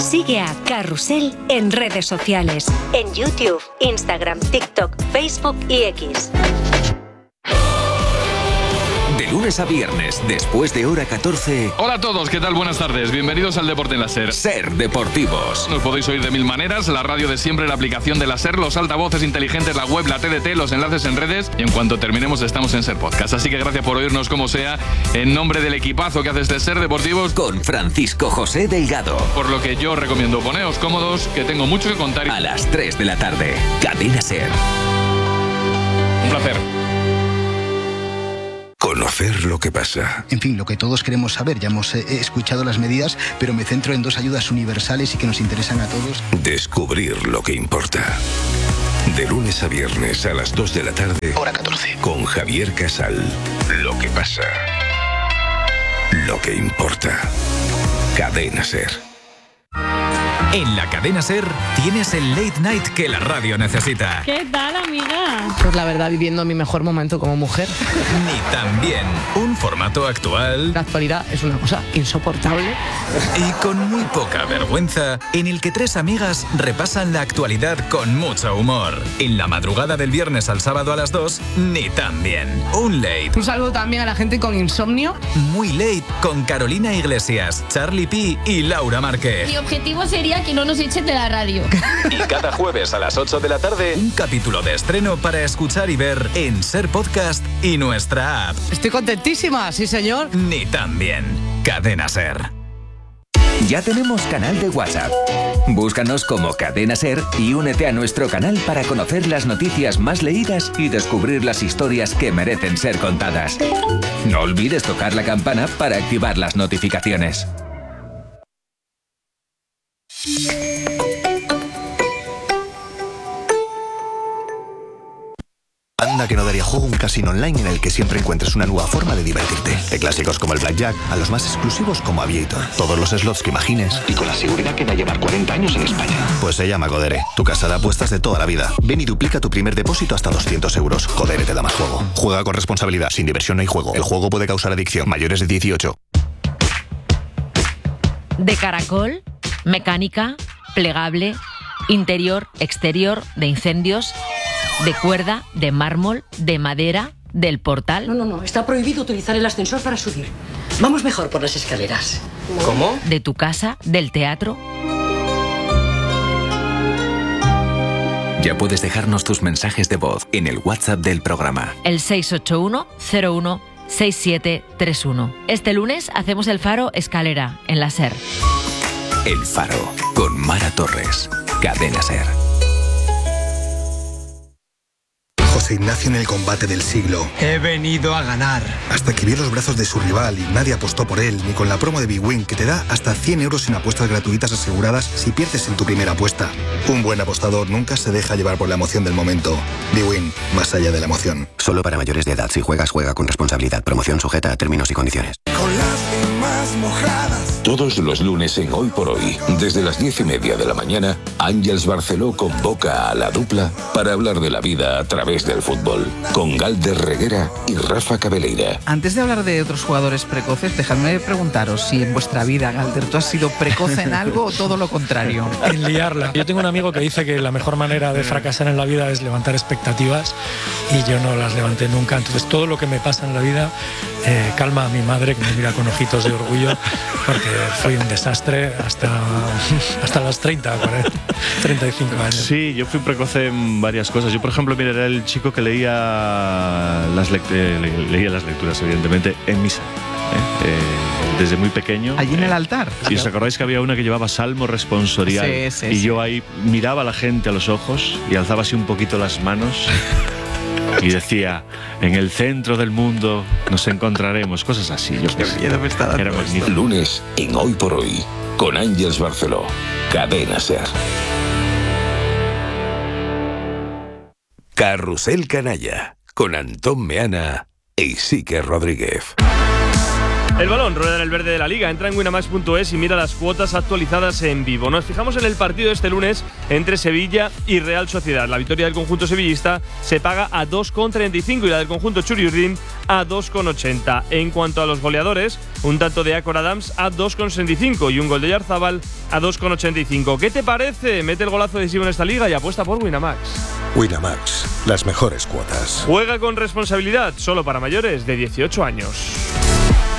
Sigue a Carrusel en redes sociales, en YouTube, Instagram, TikTok, Facebook y X. De lunes a viernes, después de hora 14... Hola a todos, ¿qué tal? Buenas tardes. Bienvenidos al Deporte en la SER. SER Deportivos. Nos podéis oír de mil maneras, la radio de siempre, la aplicación de la SER, los altavoces inteligentes, la web, la TDT, los enlaces en redes, y en cuanto terminemos estamos en SER Podcast. Así que gracias por oírnos como sea, en nombre del equipazo que hace este SER Deportivos, con Francisco José Delgado. Por lo que yo recomiendo poneos cómodos, que tengo mucho que contar. A las 3 de la tarde, Cadena SER. Un placer. Conocer lo que pasa. En fin, lo que todos queremos saber. Ya hemos escuchado las medidas, pero me centro en dos ayudas universales y que nos interesan a todos. Descubrir lo que importa. De lunes a viernes a las 2 de la tarde. Hora 14. Con Javier Casal. Lo que pasa. Lo que importa. Cadena SER. En la Cadena SER tienes el late night que la radio necesita. ¿Qué tal, amiga? Pues la verdad, viviendo mi mejor momento como mujer. Ni tan bien. Un formato actual. La actualidad es una cosa insoportable. Y con muy poca vergüenza, en el que tres amigas repasan la actualidad con mucho humor. En la madrugada del viernes al sábado a las 2, ni tan bien. Un late. Un saludo también a la gente con insomnio. Muy late con Carolina Iglesias, Charlie P y Laura Márquez. Mi objetivo sería que no nos echen de la radio. Y cada jueves a las 8 de la tarde, un capítulo de estreno para escuchar y ver en SER Podcast y nuestra app. Estoy contentísima, sí señor. Ni tan bien. Cadena SER. Ya tenemos canal de WhatsApp. Búscanos como Cadena SER y únete a nuestro canal para conocer las noticias más leídas y descubrir las historias que merecen ser contadas. No olvides tocar la campana para activar las notificaciones. Anda que no daría juego un casino online en el que siempre encuentres una nueva forma de divertirte. De clásicos como el Blackjack a los más exclusivos como Aviator. Todos los slots que imagines. Y con la seguridad que da llevar 40 años en España. Pues se llama Codere, tu casa de apuestas de toda la vida. Ven y duplica tu primer depósito hasta 200 euros. Codere te da más juego. Juega con responsabilidad. Sin diversión no hay juego. El juego puede causar adicción. Mayores de 18. De caracol, mecánica, plegable, interior, exterior, de incendios, de cuerda, de mármol, de madera, del portal. No, está prohibido utilizar el ascensor para subir. Vamos mejor por las escaleras. ¿Cómo? De tu casa, del teatro. Ya puedes dejarnos tus mensajes de voz en el WhatsApp del programa. El 681 01 6731. Este lunes hacemos el Faro Escalera, en la SER. El Faro, con Mara Torres. Cadena SER. José Ignacio en el combate del siglo. He venido a ganar. Hasta que vio los brazos de su rival y nadie apostó por él, ni con la promo de BWIN, que te da hasta 100 euros en apuestas gratuitas aseguradas si pierdes en tu primera apuesta. Un buen apostador nunca se deja llevar por la emoción del momento. BWIN, más allá de la emoción. Solo para mayores de edad. Si juegas, juega con responsabilidad. Promoción sujeta a términos y condiciones. Con lágrimas mojadas. Todos los lunes en Hoy por Hoy, desde las 10:30 de la mañana, Ángels Barceló convoca a la dupla para hablar de la vida a través del fútbol, con Galder Reguera y Rafa Cabeleira. Antes de hablar de otros jugadores precoces, dejadme preguntaros si en vuestra vida, Galder, ¿tú has sido precoz en algo o todo lo contrario? En liarla. Yo tengo un amigo que dice que la mejor manera de fracasar en la vida es levantar expectativas y yo no las levanté nunca. Entonces todo lo que me pasa en la vida calma a mi madre, que me mira con ojitos de orgullo, porque fui un desastre hasta las 30, 40, 35 años. Sí, yo fui precoz en varias cosas. Yo, por ejemplo, mira, era el chico que leía las lecturas, evidentemente, en misa. Desde muy pequeño. ¿Allí en el altar? ¿Y os acordáis que había una que llevaba salmo responsorial? Sí, y yo ahí miraba a la gente a los ojos y alzaba así un poquito las manos y decía: en el centro del mundo nos encontraremos. Cosas así. Yo Era magnífico. Lunes en Hoy por Hoy, con Ángels Barceló. Cadena SER. Carrusel Canalla, con Antón Meana e Isique Rodríguez. El balón rueda en el verde de la Liga. Entra en winamax.es y mira las cuotas actualizadas en vivo. Nos fijamos en el partido de este lunes entre Sevilla y Real Sociedad. La victoria del conjunto sevillista se paga a 2,35 y la del conjunto Churiurdin a 2,80. En cuanto a los goleadores, un tanto de Acor Adams a 2,65 y un gol de Yarzábal a 2,85. ¿Qué te parece? Mete el golazo decisivo en esta liga y apuesta por Winamax. Winamax, las mejores cuotas. Juega con responsabilidad, solo para mayores de 18 años.